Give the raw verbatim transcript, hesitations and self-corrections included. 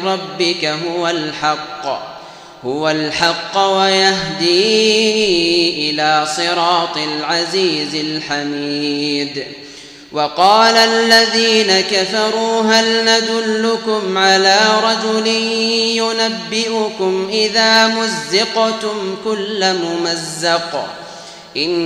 ربك هو الحق هو الحق ويهدي إلى صراط العزيز الحميد. وقال الذين كفروا هل ندلكم على رجل ينبئكم إذا مزقتم كل ممزق